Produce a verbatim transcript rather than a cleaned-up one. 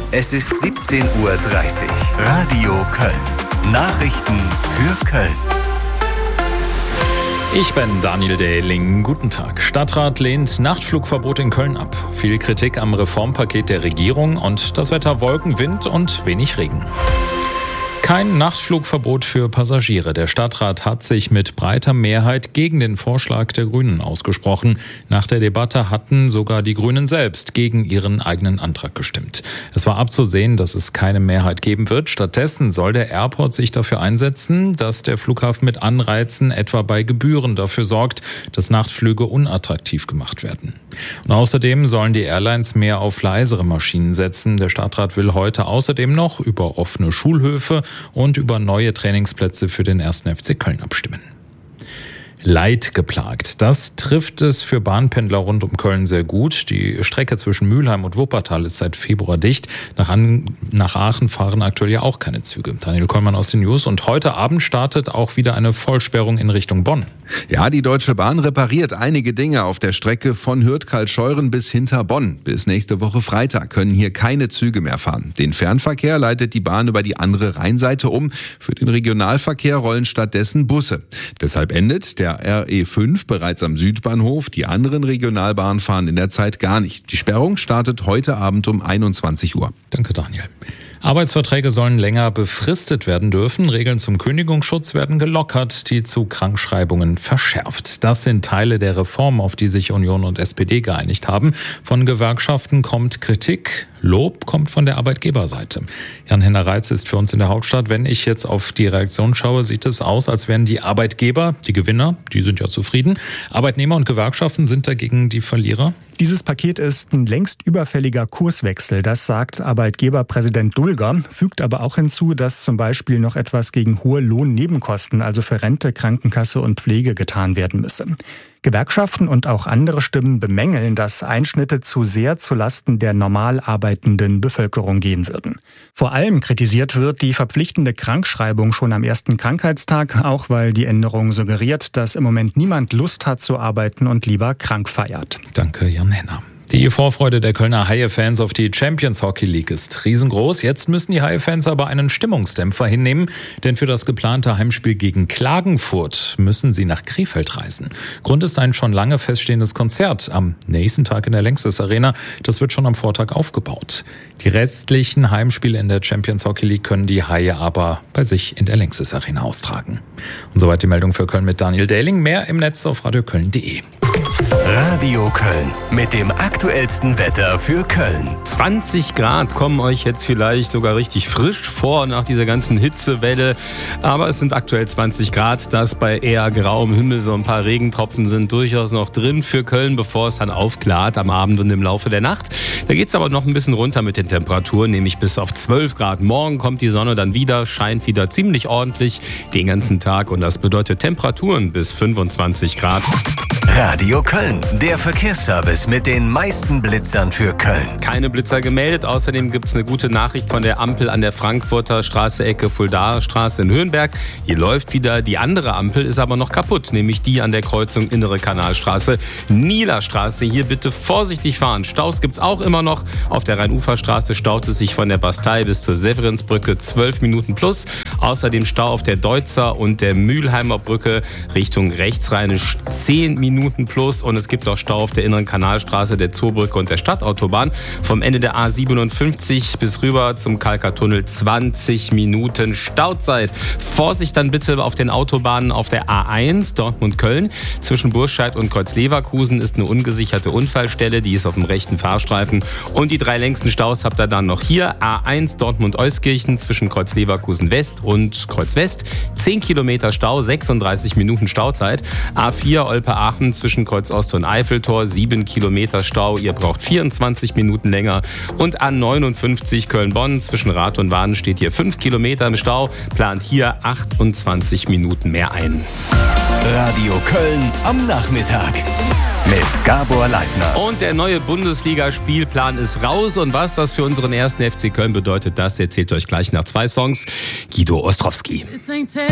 Es ist siebzehn Uhr dreißig. Radio Köln. Nachrichten für Köln. Ich bin Daniel Dehling. Guten Tag. Stadtrat lehnt Nachtflugverbot in Köln ab. Viel Kritik am Reformpaket der Regierung und das Wetter Wolken, Wind und wenig Regen. Kein Nachtflugverbot für Passagiere. Der Stadtrat hat sich mit breiter Mehrheit gegen den Vorschlag der Grünen ausgesprochen. Nach der Debatte hatten sogar die Grünen selbst gegen ihren eigenen Antrag gestimmt. Es war abzusehen, dass es keine Mehrheit geben wird. Stattdessen soll der Airport sich dafür einsetzen, dass der Flughafen mit Anreizen, etwa bei Gebühren, dafür sorgt, dass Nachtflüge unattraktiv gemacht werden. Und außerdem sollen die Airlines mehr auf leisere Maschinen setzen. Der Stadtrat will heute außerdem noch über offene Schulhöfe und über neue Trainingsplätze für den ersten F C Köln abstimmen. Leidgeplagt. Das trifft es für Bahnpendler rund um Köln sehr gut. Die Strecke zwischen Mülheim und Wuppertal ist seit Februar dicht. Nach, An- nach Aachen fahren aktuell ja auch keine Züge. Daniel Kollmann aus den News. Und heute Abend startet auch wieder eine Vollsperrung in Richtung Bonn. Ja, die Deutsche Bahn repariert einige Dinge auf der Strecke von Hürth-Karlscheuren bis hinter Bonn. Bis nächste Woche Freitag können hier keine Züge mehr fahren. Den Fernverkehr leitet die Bahn über die andere Rheinseite um. Für den Regionalverkehr rollen stattdessen Busse. Deshalb endet der R E fünf bereits am Südbahnhof. Die anderen Regionalbahnen fahren in der Zeit gar nicht. Die Sperrung startet heute Abend um einundzwanzig Uhr. Danke, Daniel. Arbeitsverträge sollen länger befristet werden dürfen. Regeln zum Kündigungsschutz werden gelockert, die zu Krankschreibungen verschärft. Das sind Teile der Reform, auf die sich Union und S P D geeinigt haben. Von Gewerkschaften kommt Kritik, Lob kommt von der Arbeitgeberseite. Jan-Henner Reitz ist für uns in der Hauptstadt. Wenn ich jetzt auf die Reaktion schaue, sieht es aus, als wären die Arbeitgeber die Gewinner, die sind ja zufrieden. Arbeitnehmer und Gewerkschaften sind dagegen die Verlierer. Dieses Paket ist ein längst überfälliger Kurswechsel, das sagt Arbeitgeberpräsident Dulger, fügt aber auch hinzu, dass zum Beispiel noch etwas gegen hohe Lohnnebenkosten, also für Rente, Krankenkasse und Pflege getan werden müsse. Gewerkschaften und auch andere Stimmen bemängeln, dass Einschnitte zu sehr zulasten der normal arbeitenden Bevölkerung gehen würden. Vor allem kritisiert wird die verpflichtende Krankschreibung schon am ersten Krankheitstag, auch weil die Änderung suggeriert, dass im Moment niemand Lust hat zu arbeiten und lieber krank feiert. Danke, Jan-Henner. Die Vorfreude der Kölner Haie-Fans auf die Champions Hockey League ist riesengroß. Jetzt müssen die Haie-Fans aber einen Stimmungsdämpfer hinnehmen, denn für das geplante Heimspiel gegen Klagenfurt müssen sie nach Krefeld reisen. Grund ist ein schon lange feststehendes Konzert am nächsten Tag in der Längstes Arena. Das wird schon am Vortag aufgebaut. Die restlichen Heimspiele in der Champions Hockey League können die Haie aber bei sich in der Längstes Arena austragen. Und soweit die Meldung für Köln mit Daniel Dehling. Mehr im Netz auf radioköln punkt de. Radio Köln mit dem aktuellsten Wetter für Köln. zwanzig Grad kommen euch jetzt vielleicht sogar richtig frisch vor nach dieser ganzen Hitzewelle. Aber es sind aktuell zwanzig Grad, das bei eher grauem Himmel, so ein paar Regentropfen sind durchaus noch drin für Köln, bevor es dann aufklart am Abend und im Laufe der Nacht. Da geht es aber noch ein bisschen runter mit den Temperaturen, nämlich bis auf zwölf Grad. Morgen kommt die Sonne dann wieder, scheint wieder ziemlich ordentlich den ganzen Tag und das bedeutet Temperaturen bis fünfundzwanzig Grad. Radio Köln, der Verkehrsservice mit den meisten Blitzern für Köln. Keine Blitzer gemeldet. Außerdem gibt es eine gute Nachricht von der Ampel an der Frankfurter Straße, Ecke Fuldaer Straße in Höhenberg. Hier läuft wieder. Die andere Ampel ist aber noch kaputt, nämlich die an der Kreuzung Innere Kanalstraße, Nielerstraße. Hier bitte vorsichtig fahren. Staus gibt es auch immer noch. Auf der Rhein-Ufer-Straße staut es sich von der Bastei bis zur Severinsbrücke zwölf Minuten plus. Außerdem Stau auf der Deutzer und der Mülheimer Brücke Richtung rechtsrheinisch zehn Minuten plus. Und es gibt auch Stau auf der Inneren Kanalstraße, der Zoobrücke und der Stadtautobahn. Vom Ende der A siebenundfünfzig bis rüber zum Kalkatunnel zwanzig Minuten Stauzeit. Vorsicht dann bitte auf den Autobahnen auf der A eins Dortmund-Köln. Zwischen Burscheid und Kreuz-Leverkusen ist eine ungesicherte Unfallstelle. Die ist auf dem rechten Fahrstreifen. Und die drei längsten Staus habt ihr dann noch hier. A eins Dortmund-Euskirchen zwischen Kreuz-Leverkusen West und Kreuz-West. zehn Kilometer Stau, sechsunddreißig Minuten Stauzeit. A vier Olpe-Aachen zwischen Kreuz Ost und Eiffeltor, sieben Kilometer Stau. Ihr braucht vierundzwanzig Minuten länger. Und A neunundfünfzig Köln-Bonn zwischen Rath und Waden steht hier fünf Kilometer im Stau. Plant hier achtundzwanzig Minuten mehr ein. Radio Köln am Nachmittag mit Gabor Leitner. Und der neue Bundesliga-Spielplan ist raus. Und was das für unseren ersten F C Köln bedeutet, das erzählt euch gleich nach zwei Songs Guido Ostrowski.